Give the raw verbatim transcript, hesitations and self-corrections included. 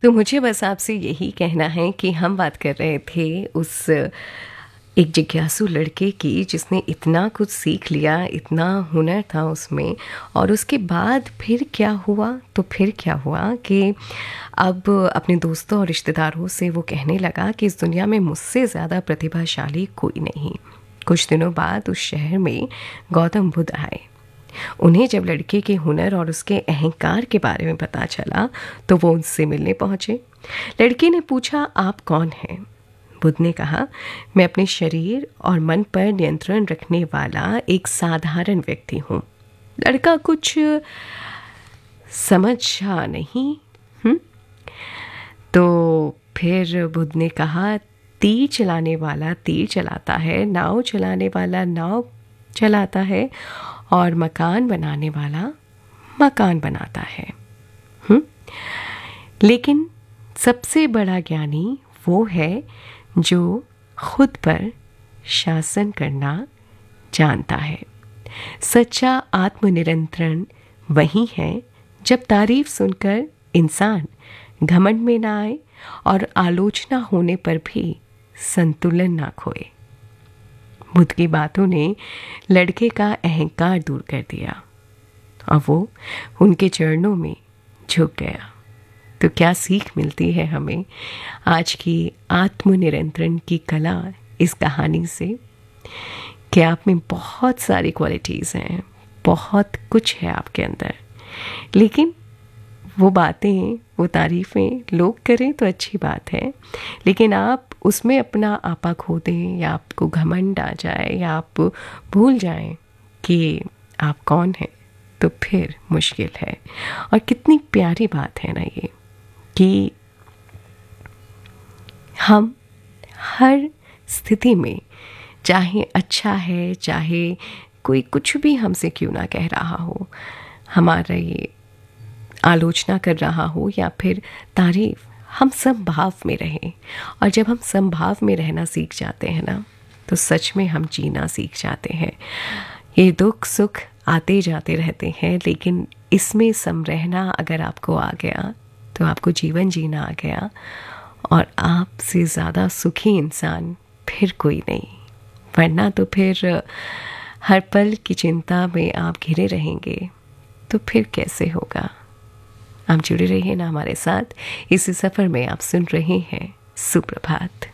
तो मुझे बस आपसे यही कहना है कि हम बात कर रहे थे उस एक जिज्ञासु लड़के की जिसने इतना कुछ सीख लिया, इतना हुनर था उसमें, और उसके बाद फिर क्या हुआ तो फिर क्या हुआ कि अब अपने दोस्तों और रिश्तेदारों से वो कहने लगा कि इस दुनिया में मुझसे ज़्यादा प्रतिभाशाली कोई नहीं। कुछ दिनों बाद उस शहर में गौतम बुद्ध आए। उन्हें जब लड़के के हुनर और उसके अहंकार के बारे में पता चला तो वो उनसे मिलने पहुंचे। लड़के ने पूछा, आप कौन हैं? बुद्ध ने कहा, मैं अपने शरीर और मन पर नियंत्रण रखने वाला एक साधारण व्यक्ति हूँ। लड़का कुछ समझा नहीं। हुँ? तो फिर बुद्ध ने कहा, तीर चलाने वाला तीर चलाता है, नाव चलाने वाला नाव चलाता है, और मकान बनाने वाला मकान बनाता है। हुँ? लेकिन सबसे बड़ा ज्ञानी वो है जो खुद पर शासन करना जानता है। सच्चा आत्मनियंत्रण वही है जब तारीफ सुनकर इंसान घमंड में ना आए और आलोचना होने पर भी संतुलन ना खोए। बुद्ध की बातों ने लड़के का अहंकार दूर कर दिया और वो उनके चरणों में झुक गया। तो क्या सीख मिलती है हमें आज की आत्मनियंत्रण की कला इस कहानी से? कि आप में बहुत सारी क्वालिटीज़ हैं, बहुत कुछ है आपके अंदर, लेकिन वो बातें, वो तारीफ़ें लोग करें तो अच्छी बात है, लेकिन आप उसमें अपना आपा खो दें या आपको घमंड आ जाए या आप भूल जाएं कि आप कौन हैं, तो फिर मुश्किल है। और कितनी प्यारी बात है ना ये कि हम हर स्थिति में, चाहे अच्छा है चाहे कोई कुछ भी हमसे क्यों ना कह रहा हो, हमारा ये आलोचना कर रहा हो या फिर तारीफ, हम समभाव में रहें। और जब हम समभाव में रहना सीख जाते हैं ना, तो सच में हम जीना सीख जाते हैं। ये दुख सुख आते जाते रहते हैं, लेकिन इसमें सम रहना अगर आपको आ गया तो आपको जीवन जीना आ गया, और आपसे ज़्यादा सुखी इंसान फिर कोई नहीं। वरना तो फिर हर पल की चिंता में आप घिरे रहेंगे, तो फिर कैसे होगा? आप जुड़े रहिए ना हमारे साथ, इसी सफ़र में आप सुन रहे हैं सुप्रभात।